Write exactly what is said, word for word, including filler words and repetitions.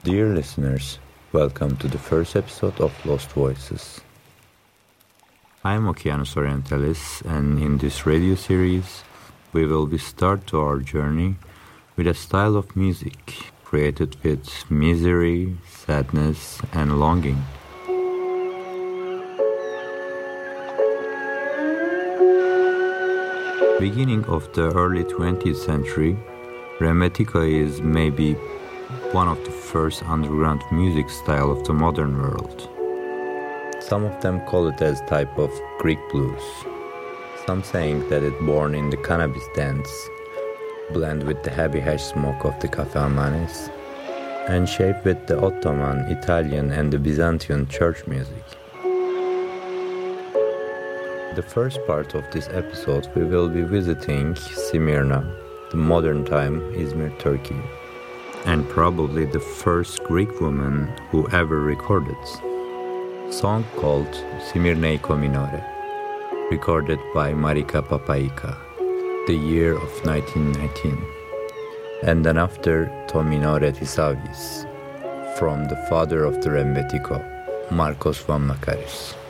Dear listeners, welcome to the first episode of Lost Voices. I'm Okeanos Orientalis, and in this radio series, we will be start to our journey with a style of music created with misery, sadness, and longing. Beginning of the early twentieth century, Rembetika is maybe one of the first underground music style of the modern world. Some of them call it as type of Greek blues. Some saying that it born in the cannabis dance, blend with the heavy hash smoke of the Cafe Amanes, and shaped with the Ottoman, Italian and the Byzantine church music. The first part of this episode we will be visiting Smyrna, the modern time Izmir, Turkey, and probably the first Greek woman who ever recorded. Song called Smyrneiko Minore, recorded by Marika Papaika, the year of nineteen nineteen, and then after To Minore Tisavis, from the father of the Rembetiko, Marcos Van Makaris.